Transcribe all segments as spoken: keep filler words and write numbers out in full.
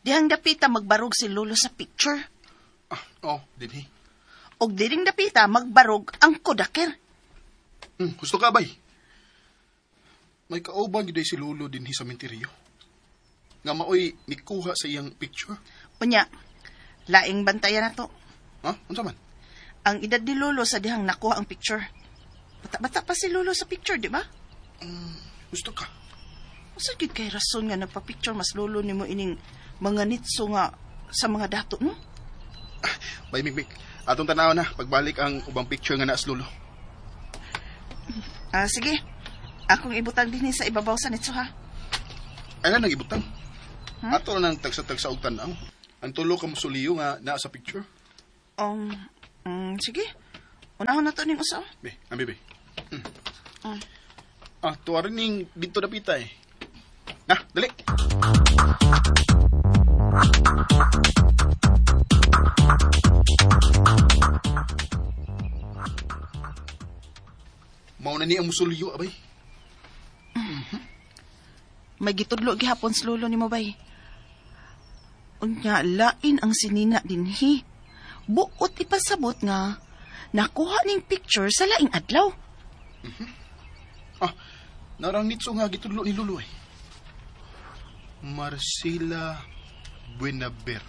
Dihang dapita magbarog si Lolo sa picture. Ah, oh, dinhi. Og diring dapita magbarog ang kodakir. Hmm, gusto ka, bay? May kauban yun si Lolo dinhi sa menteryo. Nga maoy nikuha sa iyang picture. Unya, laing bantayan na to. Ha? Unsa man? Ang edad ni Lolo sa dihang nakuha ang picture. Bata-bata pa si Lolo sa picture, di ba? Um, gusto ka? Masa gid kay rason nga nagpa-picture mas Lolo nimo ining mga nitso nga sa mga dato, no? Ah, bay, Mik, Mik. Atong tanaw na, pagbalik ang ubang picture nga naas Lolo. Ah, sige. Akong ibutang din sa ibabaw sa nitso, ha? Ay na, nag-ibutang. Hmm? Ato na nang tagsa-tagsa og tanaw. Ang tulo ka musuliyo nga naa sa picture. Um, um sige. Unahon na to ning usa. Be, ambi, be. Hmm. Um. Ah, tuwa rin ning dito na pita eh. Na, dali. Mao na ni ang musulyo, abay. May gitudlo gihapon sa Lolo nimo bay. Unya lain ang sinina dinhi. Buot ipasabot nga nakuha ning picture sa laing adlaw. Ah, narang nitso nga gitudlo ni Lolo eh. Marcela Buenaber.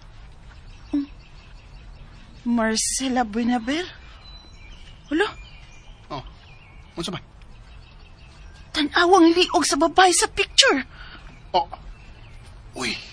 Marcela Buenaber? Hala, Oh, unsa man? tanawang liog sa babae sa picture. Oh, uy,